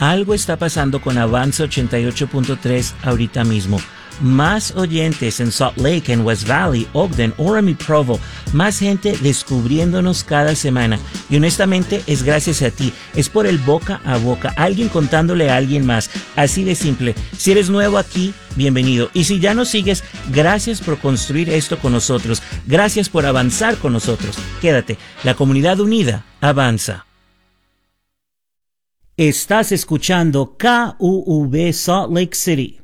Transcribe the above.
Algo está pasando con Avanza 88.3 ahorita mismo. Más oyentes en Salt Lake, en West Valley, Ogden, Orem y Provo. Más gente descubriéndonos cada semana. Y honestamente es gracias a ti. Es por el boca a boca. Alguien contándole a alguien más. Así de simple. Si eres nuevo aquí, bienvenido. Y si ya nos sigues, gracias por construir esto con nosotros. Gracias por avanzar con nosotros. Quédate. La comunidad unida avanza. Estás escuchando KUUB Salt Lake City.